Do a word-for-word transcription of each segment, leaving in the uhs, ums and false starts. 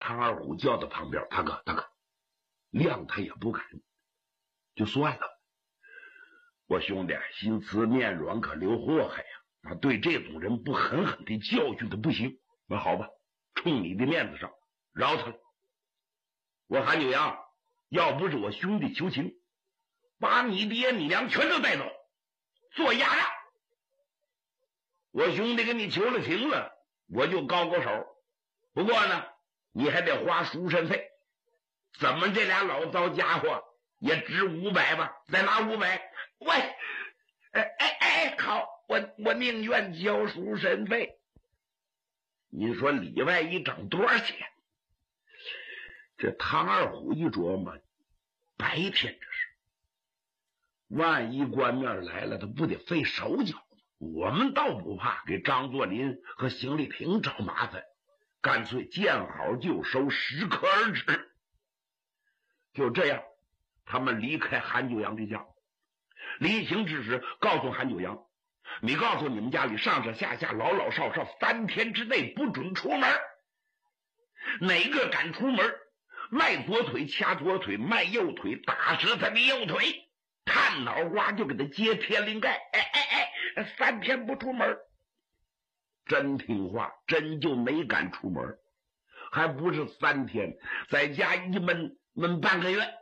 唐二虎叫到旁边，大哥大哥，谅他也不敢，就算了。我兄弟心慈面软，可留祸害呀！啊，对这种人不狠狠的教训他不行。那好吧，冲你的面子上饶他了。我韩九阳要不是我兄弟求情，把你爹你娘全都带走做压榨。我兄弟跟你求了情了，我就高高手。不过呢，你还得花赎身费。怎么这俩老糟家伙也值五百吧？再拿五百。喂，哎哎哎，好，我我宁愿交赎身费。你说里外一整多少钱？这唐二虎一琢磨，白天这是，万一官面来了，他不得费手脚吗？我们倒不怕给张作霖和邢丽萍找麻烦，干脆见好就收，适可而止。就这样，他们离开韩九阳的家。临行之时，告诉韩九阳，你告诉你们家里上上下下老老少少，三天之内不准出门，哪个敢出门，迈左腿掐左腿，迈右腿打折他的右腿，看脑瓜就给他揭天灵盖。哎哎哎，三天不出门。真听话，真就没敢出门，还不是三天，在家一闷闷半个月，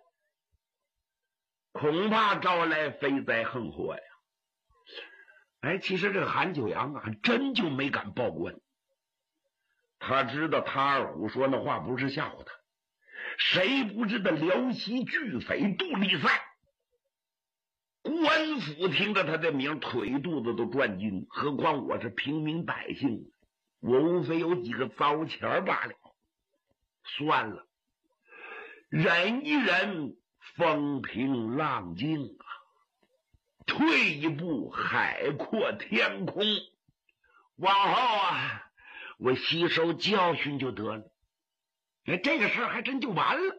恐怕招来飞灾横祸呀！哎，其实这个韩九阳啊，还真就没敢报官。他知道唐二虎说那话不是吓唬他，谁不知道辽西巨匪杜立三？官府听着他的名，腿肚子都转筋，何况我是平民百姓，我无非有几个糟钱罢了。算了，忍一忍，风平浪静啊！退一步，海阔天空。往后啊，我吸收教训就得了。哎，这个事儿还真就完了。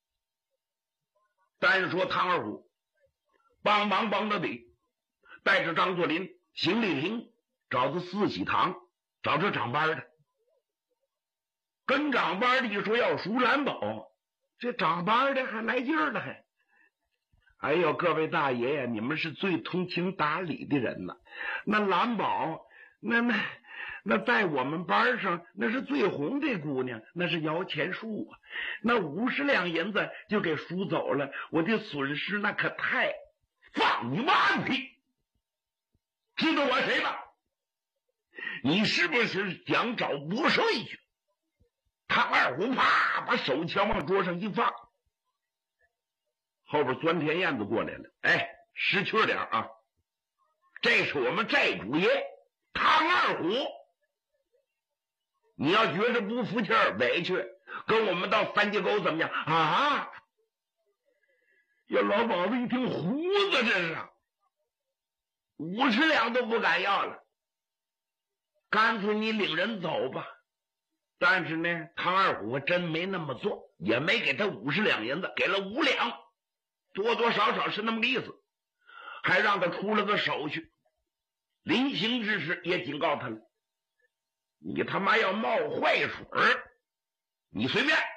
单说唐二虎，帮忙帮到底，带着张作霖、邢丽萍找到四喜堂，找这长班的。跟长班的一说要赎蓝宝，这长班的还来劲儿了，还哎呦，各位大爷呀，你们是最通情达理的人了。那蓝宝，那那那在我们班上那是最红的姑娘，那是摇钱树啊。那五十两银子就给赎走了，我的损失那可太……放你妈屁！知道我谁吧？你是不是想找不顺去？唐二虎啪把手枪往桌上一放，后边钻天燕子过来了。哎，识趣点啊！这是我们寨主爷唐二虎，你要觉着不服气儿委屈，跟我们到三界沟怎么样啊？要老鸨子一听，胡子这是五十两都不敢要了，干脆你领人走吧。但是呢，唐二虎真没那么做，也没给他五十两银子，给了五两，多多少少是那么个意思，还让他出了个手续。临行之时也警告他了，你他妈要冒坏水，你随便，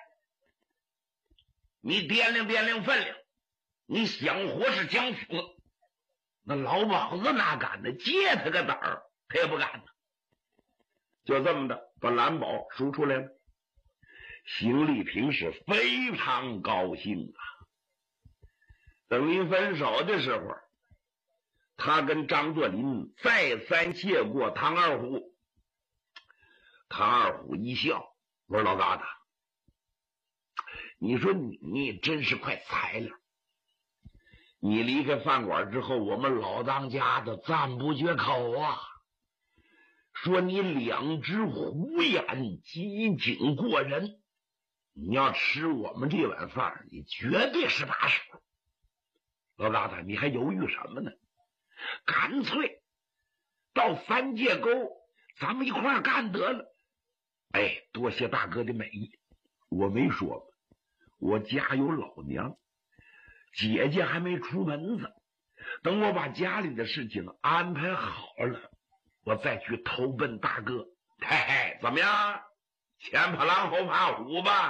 你掂量掂量分量，你想活是想死。那老鸨子哪敢呢？借他个胆儿，他也不敢呢。就这么的把蓝宝赎出来了。邢丽萍是非常高兴啊。等临分手的时候，他跟张作霖再三谢过唐二虎。唐二虎一笑，我说老疙瘩，你说你你真是块材料。你离开饭馆之后，我们老当家的赞不绝口啊，说你两只虎眼机警过人，你要吃我们这碗饭，你绝对是把手。老疙瘩，你还犹豫什么呢？干脆到三界沟咱们一块儿干得了。哎，多谢大哥的美意，我没说，我家有老娘，姐姐还没出门子，等我把家里的事情安排好了，我再去投奔大哥。嘿嘿，怎么样？前怕狼后怕虎吧。